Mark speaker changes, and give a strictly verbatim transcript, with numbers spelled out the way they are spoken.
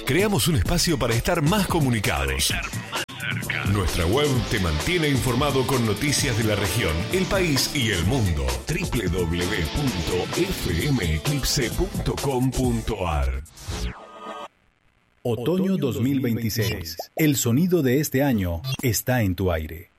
Speaker 1: creamos un espacio para estar más comunicados. Nuestra web te mantiene informado con noticias de la región, el país y el mundo. doble u doble u doble u punto f m eclipse punto com punto a r.
Speaker 2: Otoño dos mil veintiséis. El sonido de este año está en tu aire.